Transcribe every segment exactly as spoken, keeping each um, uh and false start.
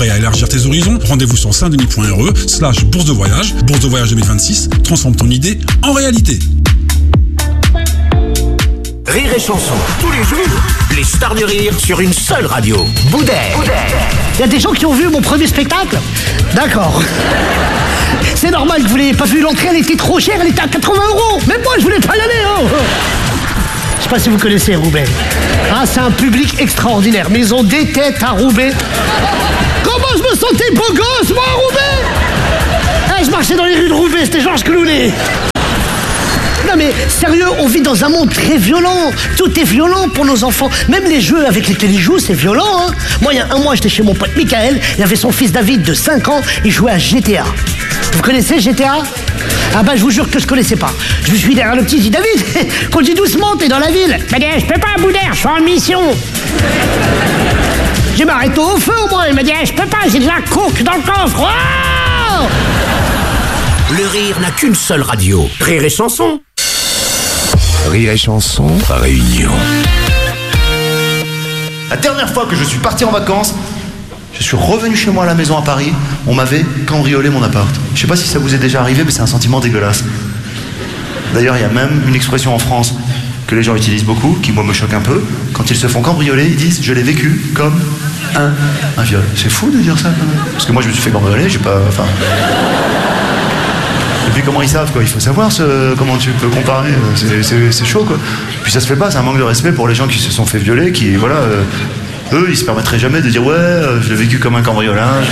Et à élargir tes horizons, rendez-vous sur saint-denis.re slash bourse de voyage. Bourse de voyage deux mille vingt-six, transforme ton idée en réalité. Rire et chanson, tous les jours, les stars du rire sur une seule radio. Boudère. Il y a des gens qui ont vu mon premier spectacle? D'accord. C'est normal que vous l'ayez pas vu, l'entrée elle était trop chère, elle était à quatre-vingts euros. Même moi je voulais pas y aller. Oh. Je sais pas si vous connaissez Roubaix. Ah, c'est un public extraordinaire, mais ils ont des têtes à Roubaix. Comment je me sentais beau gosse, moi, à Roubaix. Ah, je marchais dans les rues de Roubaix, c'était Georges Clooney. Non mais, sérieux, on vit dans un monde très violent. Tout est violent pour nos enfants. Même les jeux avec lesquels ils jouent, c'est violent, hein. Moi, il y a un mois, j'étais chez mon pote Michael. Il avait son fils David de cinq ans. Il jouait à G T A. Vous connaissez G T A? Ah bah, je vous jure que je connaissais pas. Je suis derrière le petit, je dis David, conduis doucement, t'es dans la ville. Il m'a dit, je peux pas, Boudère, je suis en mission. J'ai m'arrêté au feu au moins. Il m'a dit, je peux pas, j'ai de la coke dans le coffre. Oh. Le rire n'a qu'une seule radio. Rire et chanson. Rire et chanson, réunion. La dernière fois que je suis parti en vacances, je suis revenu chez moi à la maison à Paris, on m'avait cambriolé mon appart. Je sais pas si ça vous est déjà arrivé, mais c'est un sentiment dégueulasse. D'ailleurs, il y a même une expression en France que les gens utilisent beaucoup, qui moi me choque un peu. Quand ils se font cambrioler, ils disent « je l'ai vécu comme un, un viol ». C'est fou de dire ça quand même. Parce que moi je me suis fait cambrioler, j'ai pas... Enfin... Et puis comment ils savent quoi, il faut savoir ce, comment tu peux comparer, c'est, c'est, c'est chaud quoi. Puis ça se fait pas, c'est un manque de respect pour les gens qui se sont fait violer, qui voilà, euh, eux ils se permettraient jamais de dire ouais, euh, je l'ai vécu comme un cambriolage.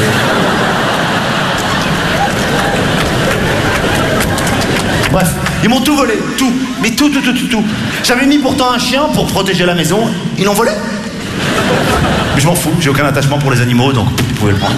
Bref, ils m'ont tout volé, tout, mais tout, tout, tout, tout, tout. J'avais mis pourtant un chien pour protéger la maison, ils l'ont volé. Mais je m'en fous, j'ai aucun attachement pour les animaux, donc vous pouvez le prendre.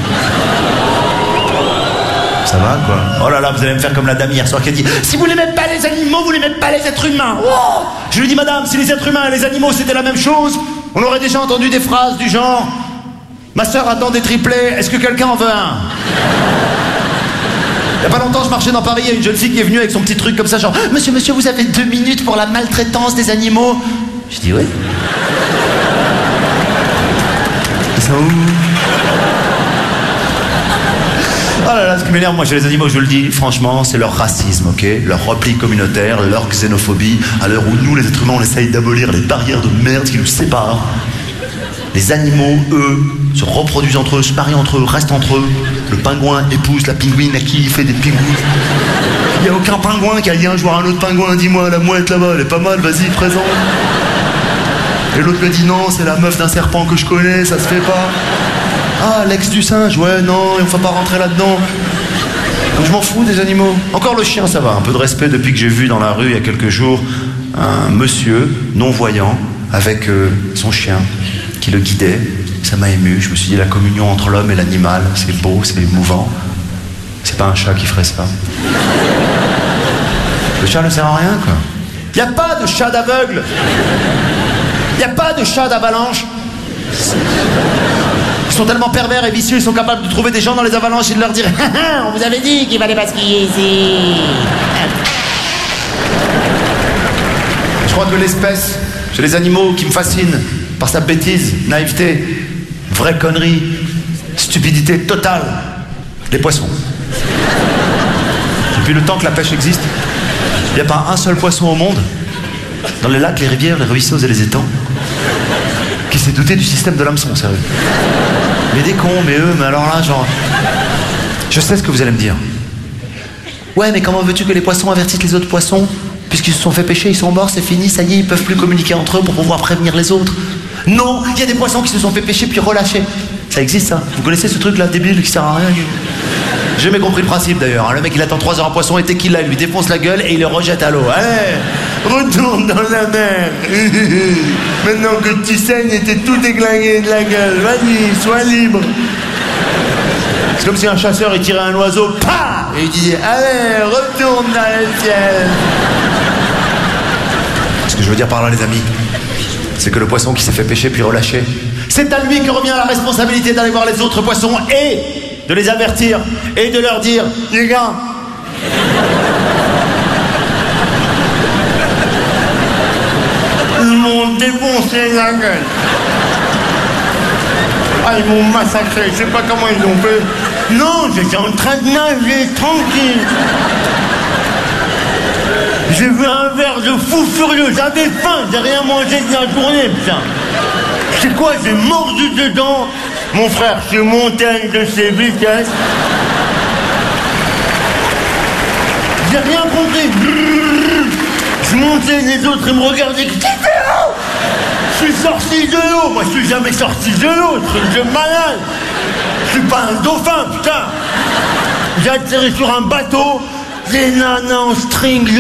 Ça va quoi. Oh là là, vous allez me faire comme la dame hier soir qui a dit si vous n'aimez pas les animaux, vous n'aimez pas les êtres humains. Oh, je lui dis madame, si les êtres humains et les animaux c'était la même chose, on aurait déjà entendu des phrases du genre ma sœur attend des triplés, est-ce que quelqu'un en veut un? Il y a pas longtemps, je marchais dans Paris, il y a une jeune fille qui est venue avec son petit truc comme ça, genre monsieur, monsieur, vous avez deux minutes pour la maltraitance des animaux. Je dis oui. Ils sont où? Oh là là, ce qui m'énerve, moi, chez les animaux, je le dis, franchement, c'est leur racisme, ok? Leur repli communautaire, leur xénophobie, à l'heure où nous, les êtres humains, on essaye d'abolir les barrières de merde qui nous séparent. Les animaux, eux, se reproduisent entre eux, se marient entre eux, restent entre eux. Le pingouin épouse la pingouine à qui il fait des pingouins. Il n'y a aucun pingouin qui a dit un jour à un autre pingouin, dis-moi, la mouette là-bas, elle est pas mal, vas-y, présente. Et l'autre me dit non, c'est la meuf d'un serpent que je connais, ça se fait pas. Ah, l'ex du singe, ouais, non, il ne faut pas rentrer là-dedans. Donc je m'en fous des animaux. Encore le chien, ça va, un peu de respect depuis que j'ai vu dans la rue il y a quelques jours un monsieur non-voyant avec euh, son chien qui le guidait. Ça m'a ému, je me suis dit la communion entre l'homme et l'animal, c'est beau, c'est émouvant. C'est pas un chat qui ferait ça. Le chat ne sert à rien, quoi. Il n'y a pas de chat d'aveugle. Il n'y a pas de chat d'avalanche. Ils sont tellement pervers et vicieux, ils sont capables de trouver des gens dans les avalanches et de leur dire « on vous avait dit qu'il fallait pas skier ici !» Je crois que l'espèce, chez les animaux qui me fascine, par sa bêtise, naïveté, vraie connerie, stupidité totale, les poissons. Depuis le temps que la pêche existe, il n'y a pas un seul poisson au monde, dans les lacs, les rivières, les ruisseaux et les étangs, qui s'est douté du système de l'hameçon, sérieux. Mais des cons, mais eux, mais alors là, genre... Je sais ce que vous allez me dire. Ouais, mais comment veux-tu que les poissons avertissent les autres poissons? Puisqu'ils se sont fait pêcher, ils sont morts, c'est fini, ça y est, ils peuvent plus communiquer entre eux pour pouvoir prévenir les autres. Non, il y a des poissons qui se sont fait pêcher puis relâchés. Ça existe, ça. Vous connaissez ce truc-là, débile, qui sert à rien? J'ai jamais compris le principe, d'ailleurs. Hein. Le mec, il attend trois heures un poisson et dès qu'il l'a, il lui défonce la gueule et il le rejette à l'eau. Allez, retourne dans la mer. Maintenant que tu saignes et t'es tout déglingué de la gueule, vas-y, sois libre. C'est comme si un chasseur, il tirait un oiseau, pah, et il disait, allez, retourne dans le ciel. Ce que je veux dire par là, les amis, c'est que le poisson qui s'est fait pêcher puis relâché, c'est à lui que revient la responsabilité d'aller voir les autres poissons et de les avertir et de leur dire, les gars, ils m'ont défoncé la gueule. Ah, ils m'ont massacré, je sais pas comment ils l'ont fait. Non, j'étais en train de nager, tranquille. J'ai vu un verre de fou furieux, j'avais faim, j'ai rien mangé de la journée, putain. C'est quoi, j'ai mordu dedans. Mon frère, je suis monté à une de ses vitesses. J'ai rien compris. Je montais, les autres, ils me regardaient. Qu'est-ce que tu fais là ? Je suis sorti de l'eau. Moi, je suis jamais sorti de l'eau. Truc de malade. Je suis pas un dauphin, putain. J'ai atterri sur un bateau. Les nanas en string.